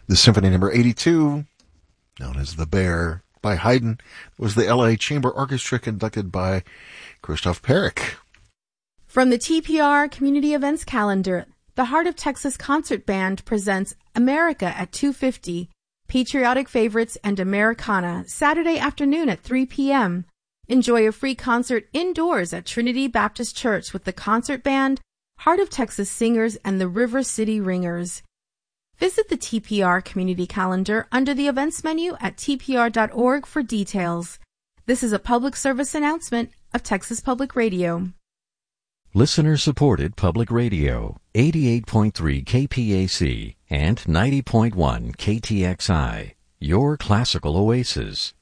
The Symphony Number 82, known as The Bear, by Haydn, was the L.A. Chamber Orchestra conducted by Christoph Perrick. From the TPR Community Events Calendar, the Heart of Texas Concert Band presents America at 2:50, Patriotic Favorites and Americana, Saturday afternoon at 3 p.m. Enjoy a free concert indoors at Trinity Baptist Church with the concert band, Heart of Texas Singers, and the River City Ringers. Visit the TPR Community Calendar under the events menu at tpr.org for details. This is a public service announcement of Texas Public Radio. Listener-supported Public Radio, 88.3 KPAC and 90.1 KTXI, your classical oasis.